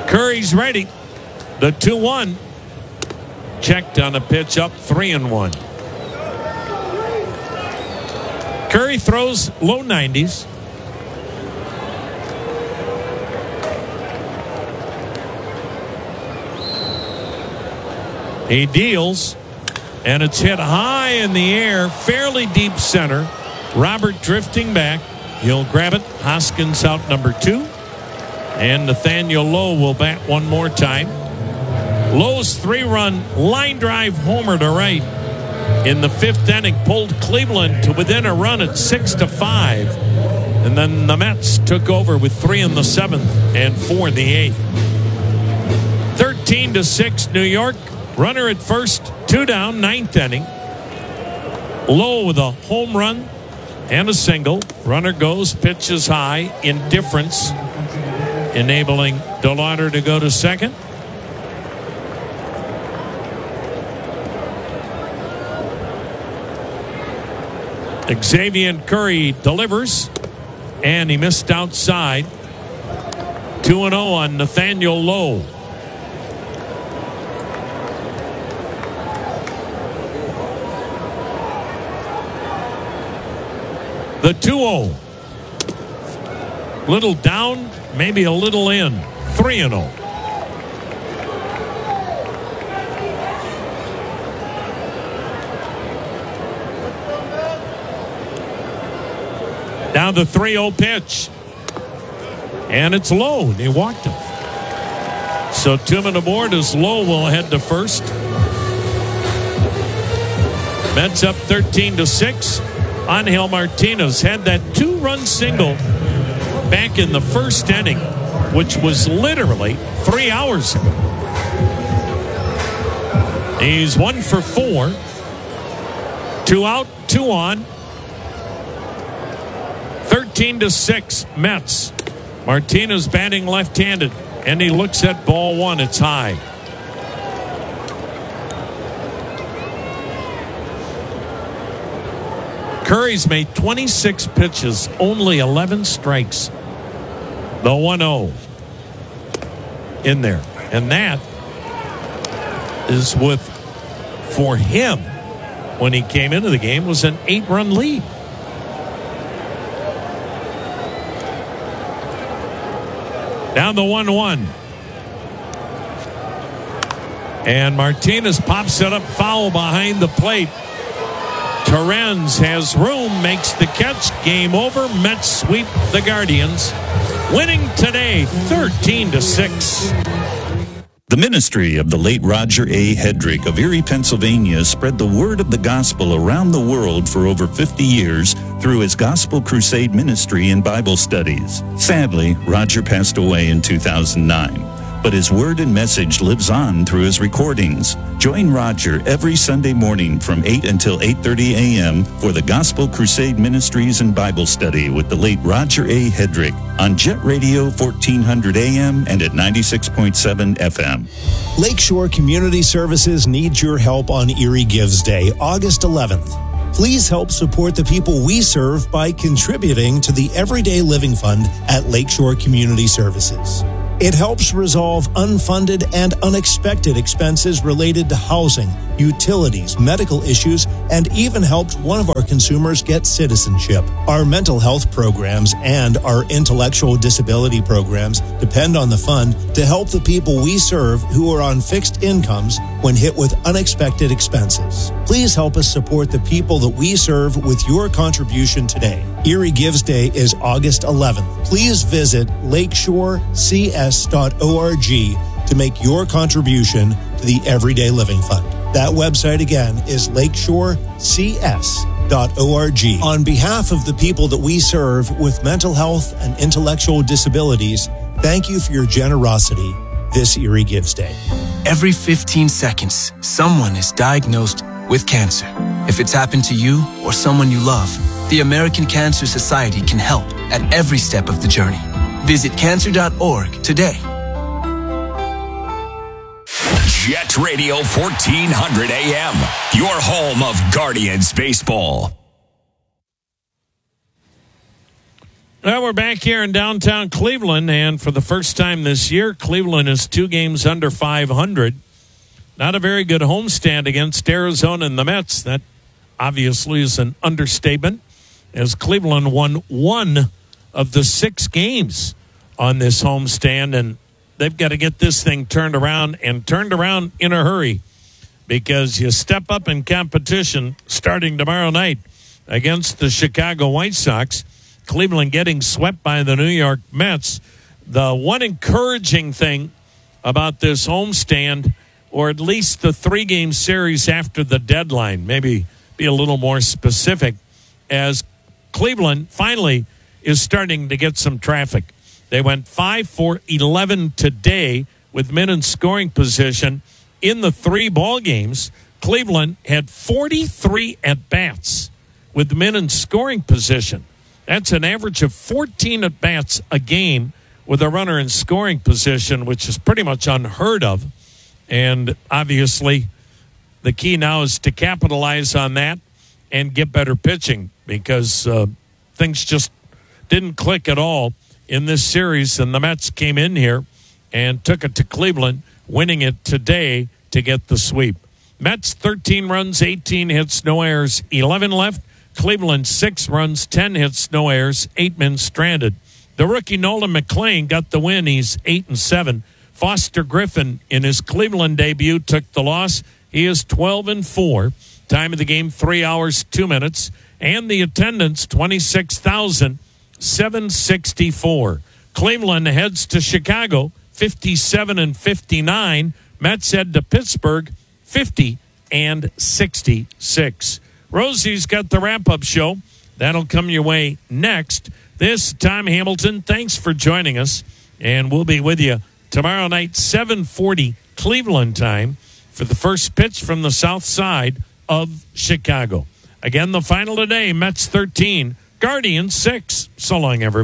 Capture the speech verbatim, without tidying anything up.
Curry's ready. The two one. Checked on a pitch up three and one. Curry throws low nineties. He deals, and it's hit high in the air, fairly deep center. Robert drifting back. He'll grab it. Hoskins out number two. And Nathaniel Lowe will bat one more time. Lowe's three-run line drive homer to right in the fifth inning pulled Cleveland to within a run at six to five. And then the Mets took over with three in the seventh and four in the eighth. thirteen to six New York. Runner at first, two down, ninth inning. Lowe with a home run and a single. Runner goes, pitches high, indifference, enabling DeLauder to go to second. Xavier Curry delivers, and he missed outside. two and oh on Nathaniel Lowe. The two oh. Little down, maybe a little in. three and oh. Now the three oh pitch. And it's Lowe. They walked him. So two men aboard as Lowe will head to first. Mets up thirteen to six. Angel Martinez had that two-run single back in the first inning, which was literally three hours ago. He's one for four. Two out, two on. thirteen to six Mets. Martinez batting left-handed, and he looks at ball one. It's high. Curry's made twenty-six pitches, only eleven strikes. The one oh in there. And that is with, for him, when he came into the game, was an eight-run lead. Down the one one. And Martinez pops it up foul behind the plate. Torrens has room, makes the catch. Game over. Mets sweep the Guardians, winning today thirteen to six. The ministry of the late Roger A. Hedrick of Erie, Pennsylvania spread the word of the gospel around the world for over fifty years through his Gospel Crusade ministry and Bible studies. Sadly, Roger passed away in two thousand nine, but his word and message lives on through his recordings. Join Roger every Sunday morning from eight until eight thirty a.m. for the Gospel Crusade Ministries and Bible Study with the late Roger A. Hedrick on Jet Radio fourteen hundred A M and at ninety-six point seven F M. Lakeshore Community Services needs your help on Erie Gives Day, August eleventh. Please help support the people we serve by contributing to the Everyday Living Fund at Lakeshore Community Services. It helps resolve unfunded and unexpected expenses related to housing, utilities, medical issues, and even helped one of our consumers get citizenship. Our mental health programs and our intellectual disability programs depend on the fund to help the people we serve who are on fixed incomes when hit with unexpected expenses. Please help us support the people that we serve with your contribution today. Erie Gives Day is August eleventh. Please visit lakeshore c s dot org to make your contribution to the Everyday Living Fund. That website again is lakeshore c s dot org. On behalf of the people that we serve with mental health and intellectual disabilities, thank you for your generosity this Erie Gives Day. Every fifteen seconds, someone is diagnosed with cancer. If it's happened to you or someone you love, the American Cancer Society can help at every step of the journey. Visit cancer dot org today. Jet Radio fourteen hundred A M, your home of Guardians baseball. Well, we're back here in downtown Cleveland, and for the first time this year, Cleveland is two games under five hundred. Not a very good homestand against Arizona and the Mets. That obviously is an understatement, as Cleveland won one of the six games on this homestand, and they've got to get this thing turned around, and turned around in a hurry, because you step up in competition starting tomorrow night against the Chicago White Sox. Cleveland getting swept by the New York Mets. The one encouraging thing about this homestand, or at least the three-game series after the deadline, maybe be a little more specific, as Cleveland finally is starting to get some traffic. They went five for eleven today with men in scoring position. In the three ball games, Cleveland had forty-three at-bats with men in scoring position. That's an average of fourteen at-bats a game with a runner in scoring position, which is pretty much unheard of. And obviously, the key now is to capitalize on that and get better pitching, because uh, things just didn't click at all in this series. And the Mets came in here and took it to Cleveland, winning it today to get the sweep. Mets thirteen runs, eighteen hits, no errors, eleven left. Cleveland six runs, ten hits, no errors, eight men stranded. The rookie Nolan McLean got the win. He's eight and seven. Foster Griffin in his Cleveland debut took the loss. He is twelve and four. Time of the game three hours two minutes, and the attendance twenty-six thousand seven hundred sixty-four. Cleveland heads to Chicago fifty-seven and fifty-nine. Mets head to Pittsburgh fifty and sixty-six. Rosie's got the wrap-up show. That'll come your way next. This is Tom Hamilton. Thanks for joining us, and we'll be with you tomorrow night, seven forty Cleveland time, for the first pitch from the south side of Chicago. Again, the final today, Mets thirteen, Guardians six. So long, everybody.